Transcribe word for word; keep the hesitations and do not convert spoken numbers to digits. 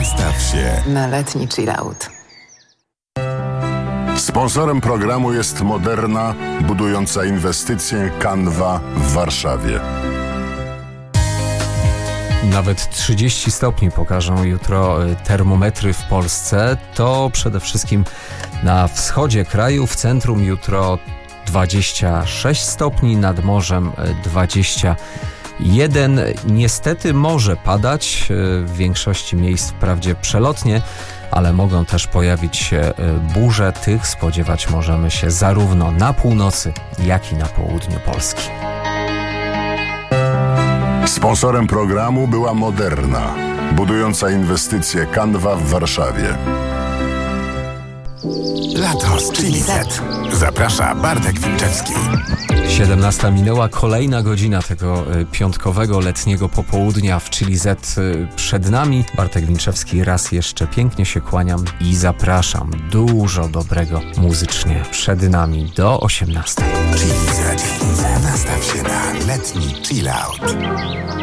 Nastaw się na letni chillout. Sponsorem programu jest Moderna, budująca inwestycję Canva w Warszawie. Nawet trzydzieści stopni pokażą jutro termometry w Polsce. To przede wszystkim na wschodzie kraju, w centrum jutro dwadzieścia sześć stopni, nad morzem dwadzieścia jeden. Niestety może padać, w większości miejsc wprawdzie przelotnie, ale mogą też pojawić się burze. Tych spodziewać możemy się zarówno na północy, jak i na południu Polski. Sponsorem programu była Moderna, budująca inwestycje Canva w Warszawie. Lato z Chili Set. Zaprasza Bartek Wilczewski. siedemnasta minęła, kolejna godzina tego piątkowego, letniego popołudnia w Chili Z przed nami. Bartek Wilczewski, raz jeszcze pięknie się kłaniam i zapraszam. Dużo dobrego muzycznie przed nami do osiemnastej. Chili Z. Nastaw się na letni chillout.